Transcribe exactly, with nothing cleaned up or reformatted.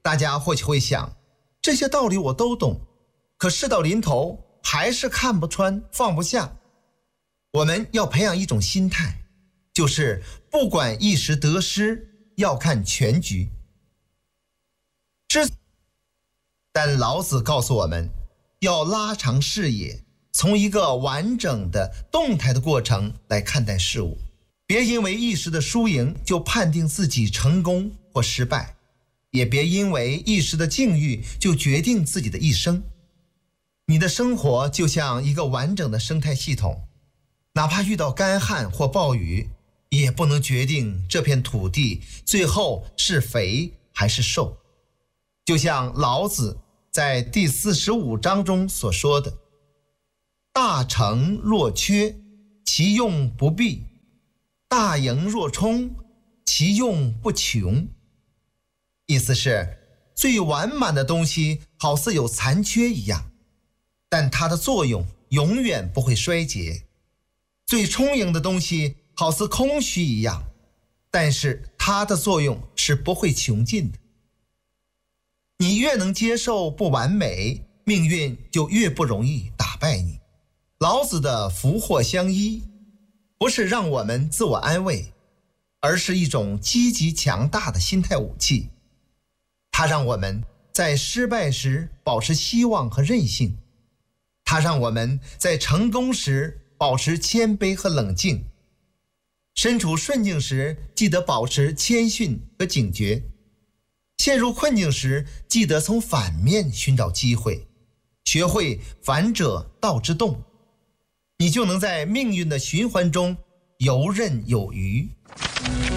大家或许会想，这些道理我都懂，可事到临头还是看不穿放不下。我们要培养一种心态，就是不管一时得失，要看全局。但老子告诉我们，要拉长视野，从一个完整的动态的过程来看待事物，别因为一时的输赢就判定自己成功或失败，也别因为一时的境遇就决定自己的一生。你的生活就像一个完整的生态系统，哪怕遇到干旱或暴雨，也不能决定这片土地最后是肥还是瘦。就像老子在第四十五章中所说的，大成若缺，其用不弊；大盈若冲，其用不穷。意思是，最完满的东西好似有残缺一样，但它的作用永远不会衰竭；最充盈的东西好似空虚一样，但是它的作用是不会穷尽的。你越能接受不完美，命运就越不容易打败你。老子的福祸相依，不是让我们自我安慰，而是一种积极强大的心态武器。它让我们在失败时保持希望和韧性，它让我们在成功时保持谦卑和冷静，身处顺境时记得保持谦逊和警觉，陷入困境时记得从反面寻找机会，学会反者道之动，你就能在命运的循环中游刃有余。